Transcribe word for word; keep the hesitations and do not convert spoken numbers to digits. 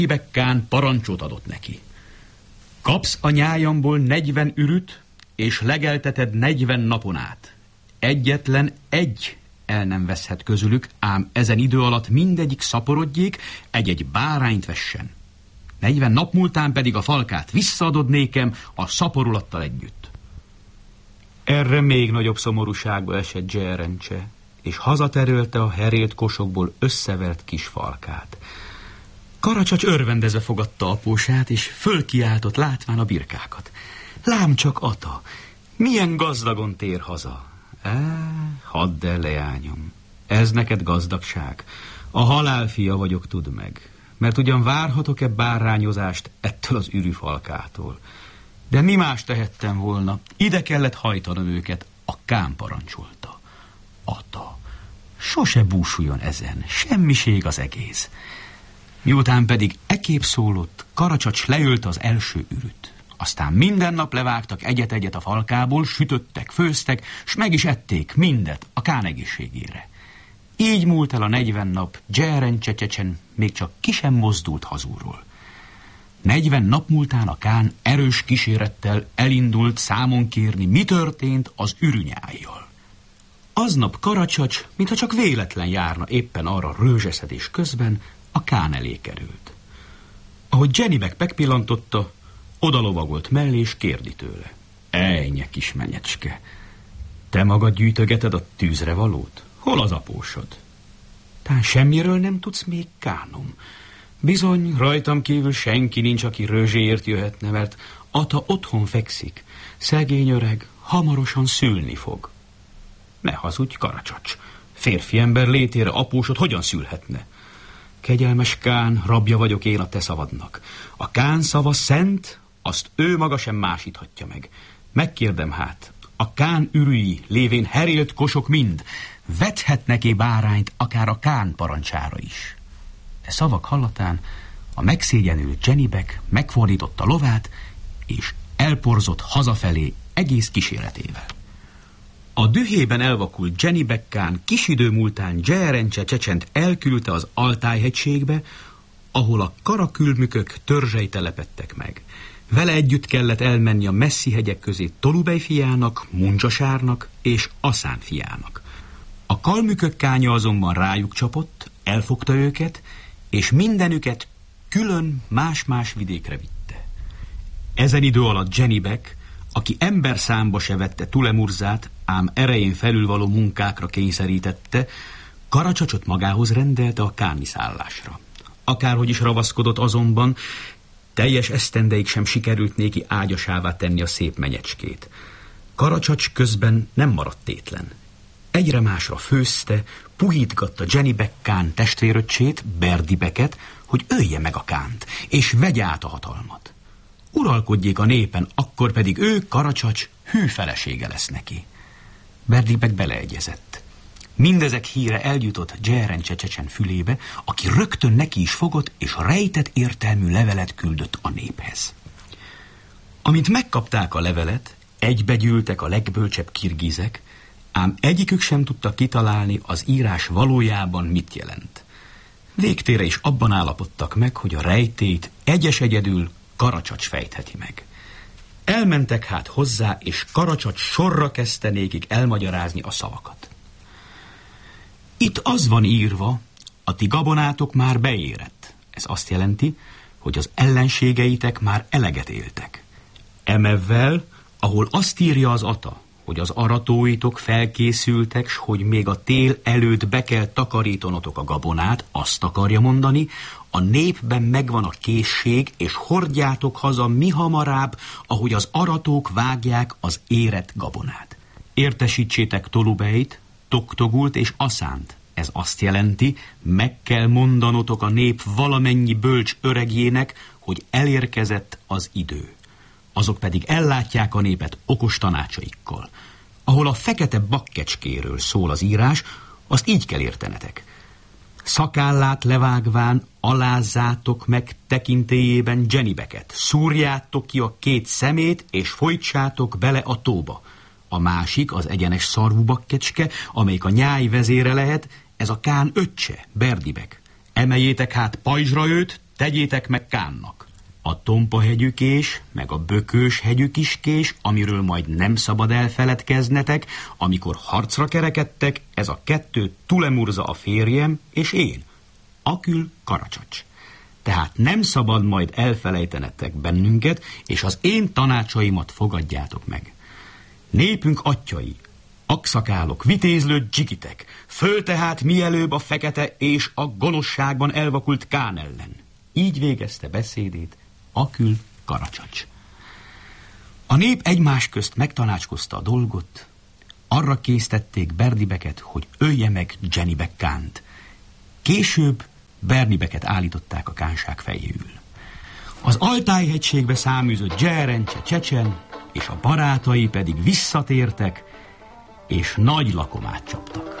Jenibek Kán parancsot adott neki. Kapsz a nyájamból negyven ürüt, és legelteted negyven napon át. Egyetlen egy el nem veszhet közülük, ám ezen idő alatt mindegyik szaporodjék, egy-egy bárányt vessen. negyven nap múltán pedig a falkát visszaadod nékem a szaporulattal együtt. Erre még nagyobb szomorúságba esett Dzserencse, és hazaterölte a herélt kosokból összevert kis falkát. Karacsacs örvendezve fogadta apósát, és fölkiáltott látván a birkákat. Lám csak, ata, milyen gazdagon tér haza. Á, hadd el, leányom, ez neked gazdagság. A halál fia vagyok, tudd meg, mert ugyan várhatok-e bárányozást ettől az ürűfalkától. De mi más tehettem volna? Ide kellett hajtanom őket, a Kán parancsolta. Ata, sose búsuljon ezen, semmiség az egész. Miután pedig ekép szólott, Karacsacs leölte az első ürüt. Aztán minden nap levágtak egyet-egyet a falkából, sütöttek, főztek, s meg is ették mindet a Kán egészségére. Így múlt el a negyven nap, Dzserencse még csak ki sem mozdult hazulról. Negyven nap múltán a Kán erős kísérettel elindult számon kérni, mi történt az ürünyájjal. Aznap Karacsacs, mintha csak véletlen járna éppen arra rőzseszedés közben, a Kán elé került. Ahogy Jenibek megpillantotta, odalovagolt mellé, és kérdi tőle. Ejnye, kis menyecske, te magad gyűjtögeted a tűzre valót? Hol az apósod? Tán semmiről nem tudsz még, Kánom. Bizony, rajtam kívül senki nincs, aki rőzséért jöhetne, mert ata otthon fekszik. Szegény öreg hamarosan szülni fog. Ne hazudj, Karacsacs. Férfi ember létére apósod hogyan szülhetne? Kegyelmes Kán, rabja vagyok én a te szavadnak. A Kán szava szent, azt ő maga sem másíthatja meg. Megkérdem hát, a Kán ürüi, lévén herélt kosok mind, vethetnek-e bárányt akár a Kán parancsára is? E szavak hallatán a megszégyenült Jenibek megfordította lovát, és elporzott hazafelé egész kíséretével. A dühében elvakult Jenibek Kán kis idő múltán Dzserencse Csecsent elküldte az Altájhegységbe, ahol a karakülmükök törzsei telepedtek meg. Vele együtt kellett elmenni a messzi hegyek közé Tolubej fiának, Mundzsasárnak és Aszán fiának. A kalmükök kánya azonban rájuk csapott, elfogta őket, és mindenüket külön más-más vidékre vitte. Ezen idő alatt Jenibek, aki ember számba se vette Tulemurzát, ám erején felülvaló munkákra kényszerítette, Karacsacsot magához rendelte a káni szállásra. Akárhogy is ravaszkodott azonban, teljes esztendeig sem sikerült néki ágyasává tenni a szép menyecskét. Karacsacs közben nem maradt tétlen. Egyre másra főzte, puhítgatta Jenibek Kán testvéröccsét, Berdibeket, hogy ölje meg a Kánt, és vegye át a hatalmat. Uralkodjék a népen, akkor pedig ő, Karacsacs, hű felesége lesz neki. Berdibek beleegyezett. Mindezek híre eljutott Dzserencse Csecsen fülébe, aki rögtön neki is fogott, és rejtett értelmű levelet küldött a néphez. Amint megkapták a levelet, egybegyűltek a legbölcsebb kirgizek, ám egyikük sem tudta kitalálni, az írás valójában mit jelent. Végtére is abban állapodtak meg, hogy a rejtélyt egyes egyedül Karacsacs fejtheti meg. Elmentek hát hozzá, és Karacsacs sorra kezdte nékik elmagyarázni a szavakat. Itt az van írva, a ti gabonátok már beérett. Ez azt jelenti, hogy az ellenségeitek már eleget éltek. Emevvel, ahol azt írja az ata, hogy az aratóitok felkészültek, s hogy még a tél előtt be kell takarítonotok a gabonát, azt akarja mondani, a népben megvan a készség, és hordjátok haza mihamarább, ahogy az aratók vágják az érett gabonát. Értesítsétek Tolubejt, Toktogult és Aszánt. Ez azt jelenti, meg kell mondanotok a nép valamennyi bölcs öregjének, hogy elérkezett az idő. Azok pedig ellátják a népet okos tanácsaikkal. Ahol a fekete bakkecskéről szól az írás, azt így kell értenetek. Szakállát levágván alázzátok meg tekintélyében Jenibeket, szúrjátok ki a két szemét, és folytsátok bele a tóba. A másik, az egyenes szarvú bakkecske, amelyik a nyáj vezére lehet, ez a Kán öccse, Berdibek. Emeljétek hát pajzsra őt, tegyétek meg Kánnak. A tompahegyükés, meg a bökős hegyük is kés, amiről majd nem szabad elfeledkeznetek, amikor harcra kerekedtek, ez a kettő Tulemurza a férjem, és én, Akül Karacsacs. Tehát nem szabad majd elfelejtenetek bennünket, és az én tanácsaimat fogadjátok meg. Népünk atyai, akszakálok, vitézlő dzsigitek, föl tehát mielőbb a fekete és a gonoszságban elvakult Kán ellen. Így végezte beszédét Akül Karacsacs. A nép egymás közt megtanácskozta a dolgot, arra késztették Bernibeket, hogy ölje meg Dzsenibek Kánt. Később Bernibeket állították a kánság fejéül. Az Altájhegységbe száműzött Dzserencse Csecsen és a barátai pedig visszatértek, és nagy lakomát csaptak.